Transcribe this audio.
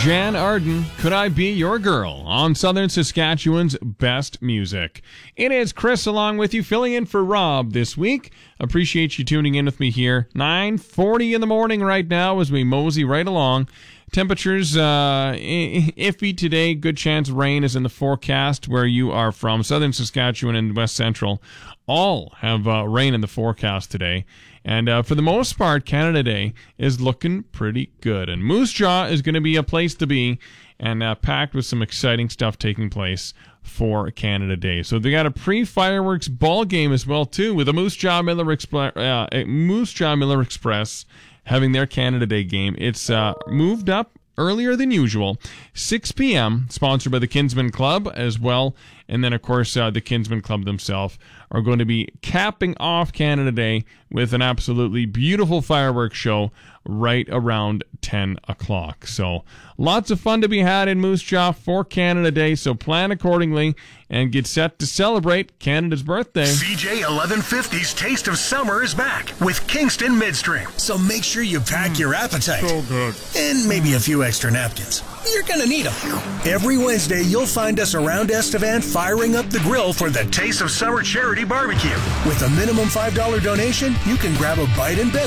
Jan Arden, Could I Be Your Girl, on Southern Saskatchewan's Best Music. It is Chris along with you, filling in for Rob this week. Appreciate you tuning in with me here. 9:40 in the morning right now as we mosey right along. Temperatures iffy today. Good chance rain is in the forecast where you are from. Southern Saskatchewan and West Central all have rain in the forecast today. And for the most part, Canada Day is looking pretty good. And Moose Jaw is going to be a place to be, and packed with some exciting stuff taking place for Canada Day. So they got a pre-fireworks ball game as well, too, with the Moose Jaw Miller Express having their Canada Day game. It's moved up earlier than usual, 6 p.m., sponsored by the Kinsman Club as well. And then, of course, the Kinsman Club themselves are going to be capping off Canada Day with an absolutely beautiful fireworks show right around 10 o'clock. So lots of fun to be had in Moose Jaw for Canada Day, so plan accordingly and get set to celebrate Canada's birthday. CJ 1150's Taste of Summer is back with Kingston Midstream. So make sure you pack your appetite. So good. And maybe a few extra napkins. You're going to need them. Every Wednesday, you'll find us around Estevan firing up the grill for the Taste of Summer Charity Barbecue. With a minimum $5 donation, you can grab a bite and bit